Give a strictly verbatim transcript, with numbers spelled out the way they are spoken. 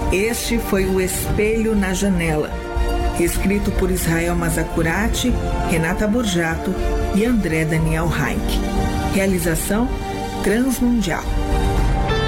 Este foi o Espelho na Janela, escrito por Israel Mazacurati, Renata Borjato e André Daniel Heinck. Realização Transmundial.